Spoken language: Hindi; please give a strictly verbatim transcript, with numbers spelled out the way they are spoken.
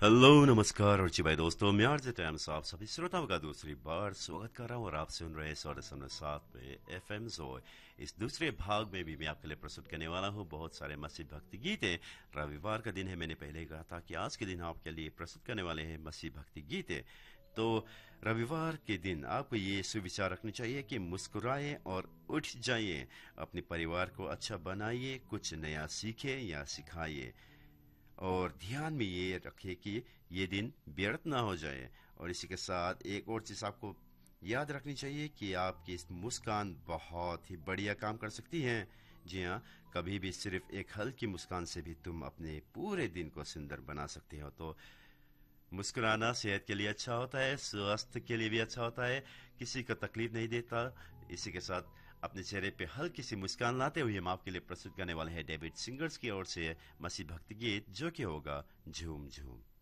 हेलो नमस्कार और जी भाई दोस्तों, मैं आरजे टैम साहब सभी श्रोताओं का दूसरी बार स्वागत कर रहा हूँ और आप सुन रहे हैं सौ दशमलव सात पे एफ एम जोय। इस दूसरे भाग में भी मैं आपके लिए प्रस्तुत करने वाला हूँ बहुत सारे मसीह भक्ति गीते। रविवार का दिन है, मैंने पहले ही कहा था कि आज के दिन आपके लिए प्रस्तुत करने वाले हैं मसीह भक्ति गीते। तो रविवार के दिन आपको ये सुविचार रखनी चाहिए कि मुस्कुराए और उठ जाइए, अपने परिवार को अच्छा बनाइए, कुछ नया सीखे या सिखाइए और ध्यान में ये रखें कि ये दिन व्यर्थ ना हो जाए। और इसी के साथ एक और चीज आपको याद रखनी चाहिए कि आपकी इस मुस्कान बहुत ही बढ़िया काम कर सकती है। जी हाँ, कभी भी सिर्फ एक हल्की मुस्कान से भी तुम अपने पूरे दिन को सुंदर बना सकते हो। तो मुस्कुराना सेहत के लिए अच्छा होता है, स्वास्थ्य के लिए भी अच्छा होता है, किसी को तकलीफ नहीं देता। इसी के साथ अपने चेहरे पे हल्की सी मुस्कान लाते हुए हम आपके लिए प्रस्तुत करने वाले हैं डेविड सिंगर्स की ओर से मसीह भक्ति गीत, जो कि होगा झूम झूम।